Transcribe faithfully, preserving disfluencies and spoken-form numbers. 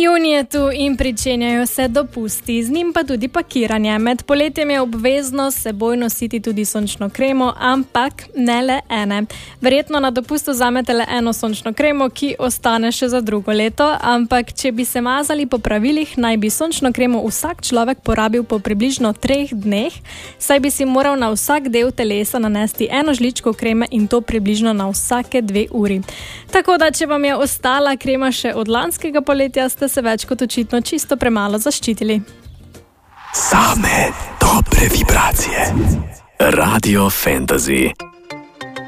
Junij je tu in pričenjajo se dopusti, z njim pa tudi pakiranje. Med poletjem je obvezno s seboj nositi tudi sončno kremo, ampak ne le ene. Verjetno na dopustu vzamete le eno sončno kremo, ki ostane še za drugo leto, ampak če bi se mazali po pravilih, naj bi sončno kremo vsak človek porabil po približno treh dneh, saj bi si moral na vsak del telesa nanesti eno žličko kreme in to približno na vsake dve uri. Tako da, če vam je ostala krema še od lanskega poletja, ste se več kot očitno čisto premalo zaščitili. Same dobre vibracije. Radio Fantasy.